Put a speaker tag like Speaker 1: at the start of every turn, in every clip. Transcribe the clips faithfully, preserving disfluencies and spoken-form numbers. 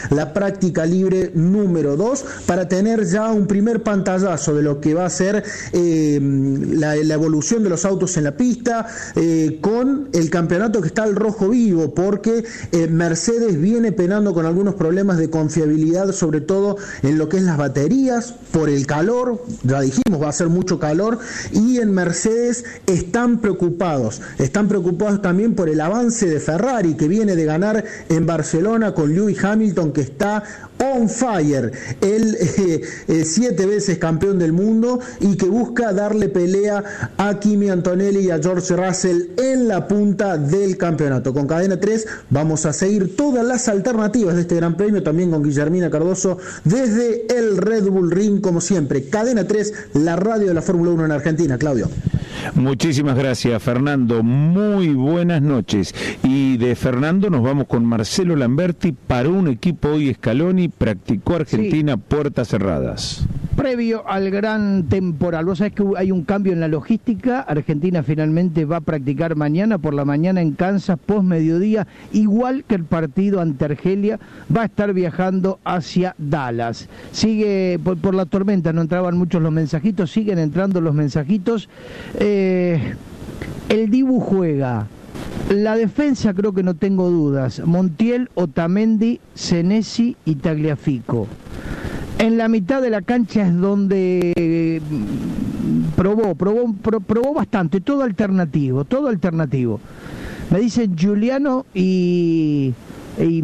Speaker 1: la práctica libre número dos, para tener ya un primer pantallazo de lo que va a ser eh, la, la evolución de los autos en la pista, eh, con el campeonato que está al rojo vivo, porque eh, Mercedes viene penando con algunos problemas de confiabilidad, sobre todo en lo que es las baterías, por el calor, ya dijimos, va a ser mucho calor, y en Mercedes están preocupados, están preocupados también por el avance de Ferrari, que viene de ganar en Barcelona con Lewis Hamilton, que está on fire, el eh, eh, siete veces campeón del mundo, y que busca darle pelea a Kimi Antonelli y a George Russell en la punta del campeonato. Con Cadena tres vamos a seguir todas las alternativas de este Gran Premio, también con Guillermina Cardoso desde el Red Bull Ring, como siempre. Cadena tres, la radio de la Fórmula uno en Argentina. Claudio.
Speaker 2: Muchísimas gracias, Fernando. Muy buenas noches. Y de Fernando nos vamos con Marcelo Lamberti. Para un equipo hoy Scaloni, practicó Argentina sí. Puertas cerradas.
Speaker 3: Previo al gran temporal, vos sabés que hay un cambio en la logística. Argentina finalmente va a practicar mañana por la mañana en Kansas, post mediodía, igual que el partido ante Argelia. Va a estar viajando hacia Dallas. Sigue, por, por la tormenta no entraban muchos los mensajitos, siguen entrando los mensajitos. Eh, el Dibu juega. La defensa creo que no tengo dudas. Montiel, Otamendi, Senesi y Tagliafico. En la mitad de la cancha es donde eh, probó, probó, pro, probó bastante, todo alternativo, todo alternativo. Me dicen Giuliano y, y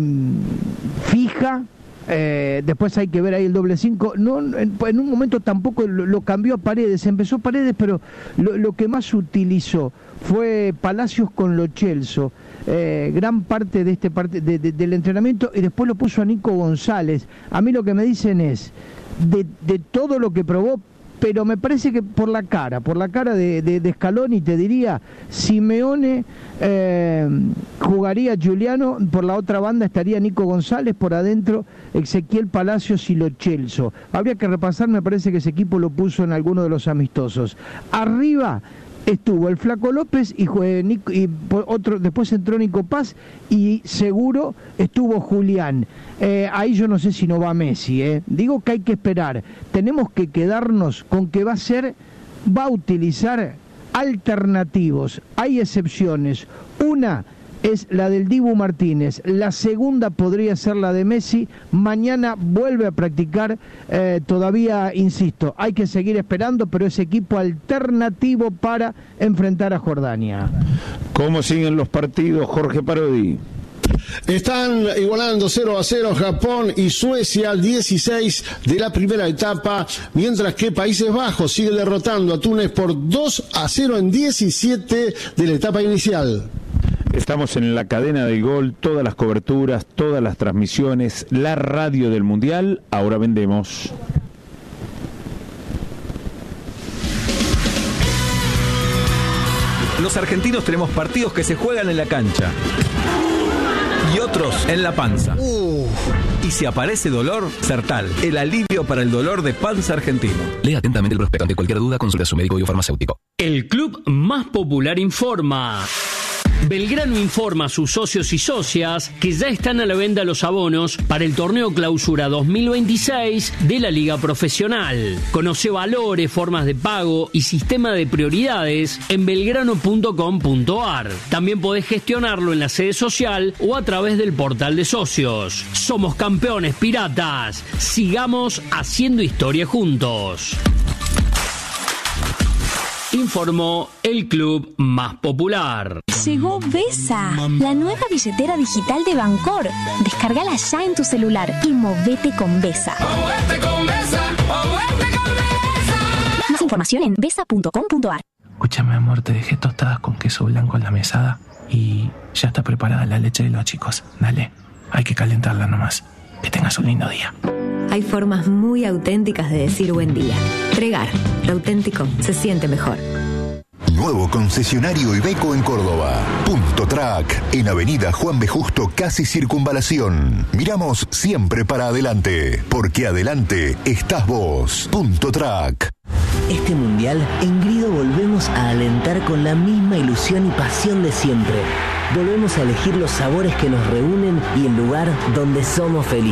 Speaker 3: Fija, eh, después hay que ver ahí el doble cinco. No, en, en un momento tampoco lo, lo cambió a Paredes, empezó Paredes, pero lo, lo que más utilizó fue Palacios con Lo Celso. Eh, gran parte de este parte de, de, del entrenamiento, y después lo puso a Nico González. A mí lo que me dicen es de, de todo lo que probó, pero me parece que por la cara, por la cara de, de, de Scaloni, te diría, Simeone eh, jugaría Giuliano, por la otra banda estaría Nico González, por adentro Ezequiel Palacios y Lo Celso. Habría que repasar, me parece que ese equipo lo puso en alguno de los amistosos. Arriba estuvo el Flaco López y, y otro, después entró Nico Paz, y seguro estuvo Julián. Eh, ahí yo no sé si no va Messi, eh. Digo que hay que esperar. Tenemos que quedarnos con que va a ser, va a utilizar alternativos. Hay excepciones. Una es la del Dibu Martínez, la segunda podría ser la de Messi. Mañana vuelve a practicar, eh, todavía insisto, hay que seguir esperando, pero es equipo alternativo para enfrentar a Jordania.
Speaker 2: ¿Cómo siguen los partidos, Jorge Parodi?
Speaker 4: Están igualando cero a cero Japón y Suecia al dieciséis de la primera etapa, mientras que Países Bajos sigue derrotando a Túnez por dos a cero en diecisiete de la etapa inicial.
Speaker 2: Estamos en la cadena del gol, todas las coberturas, todas las transmisiones, la radio del Mundial. Ahora vendemos.
Speaker 5: Los argentinos tenemos partidos que se juegan en la cancha y otros en la panza. Uh. Y si aparece dolor, Sertal, el alivio para el dolor de panza argentino.
Speaker 6: Lea atentamente el prospecto. Ante cualquier duda, consulte a su médico y o farmacéutico.
Speaker 7: El club más popular informa. Belgrano informa a sus socios y socias que ya están a la venta los abonos para el torneo Clausura dos mil veintiséis de la Liga Profesional. Conoce valores, formas de pago y sistema de prioridades en belgrano punto com punto ar. También podés gestionarlo en la sede social o a través del portal de socios. Somos campeones piratas. Sigamos haciendo historia juntos. Informó el club más popular.
Speaker 8: Llegó Vesa, la nueva billetera digital de Bancor. Descárgala ya en tu celular y movete con Vesa. ¡Movete con Vesa! ¡Movete con Vesa! Más información en vesa punto com punto ar.
Speaker 9: Escúchame, amor, te dejé tostadas con queso blanco en la mesada y ya está preparada la leche de los chicos. Dale, hay que calentarla nomás. Que tengas un lindo día.
Speaker 10: Hay formas muy auténticas de decir buen día. Tregar, lo auténtico se siente mejor.
Speaker 11: Nuevo concesionario Iveco en Córdoba. Punto Track, en Avenida Juan B. Justo, casi Circunvalación. Miramos siempre para adelante, porque adelante estás vos. Punto Track.
Speaker 12: Este mundial, en Grido volvemos a alentar con la misma ilusión y pasión de siempre. Volvemos a elegir los sabores que nos reúnen y el lugar donde somos felices.